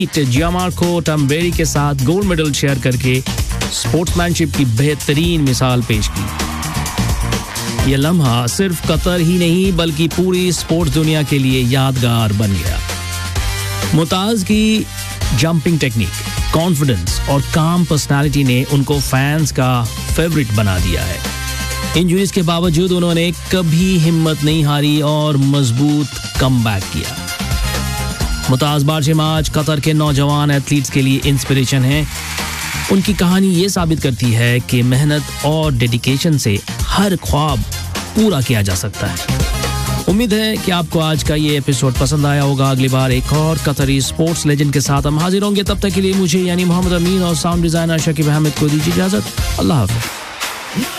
जियामार्को टम्बेरी के साथ gold medal share करके स्पोर्ट्समैनशिप की बेहतरीन मिसाल पेश की। यह लम्हा सिर्फ कतर ही नहीं बल्कि पूरी स्पोर्ट्स दुनिया के लिए यादगार बन गया। मुमताज की जंपिंग टेक्निक, कॉन्फिडेंस और काम पर्सनालिटी ने उनको फैंस का फेवरेट बना दिया है। इंजरीज के बावजूद उन्होंने कभी हिम्मत नहीं हारी और मजबूत कमबैक किया। मुमताज बारशिम आज कतर के नौजवान एथलीट्स के लिए इंस्पिरेशन है। उनकी कहानी ये साबित करती है कि मेहनत और डेडिकेशन से हर ख्वाब पूरा किया जा सकता है। उम्मीद है कि आपको आज का ये एपिसोड पसंद आया होगा। अगली बार एक और कतरी स्पोर्ट्स लेजेंड के साथ हम हाजिर होंगे। तब तक के लिए मुझे यानी मोहम्मद अमीन और साउंड डिजाइनर शकीब अहमद को दीजिए इजाजत। अल्लाह हाफ़िज़।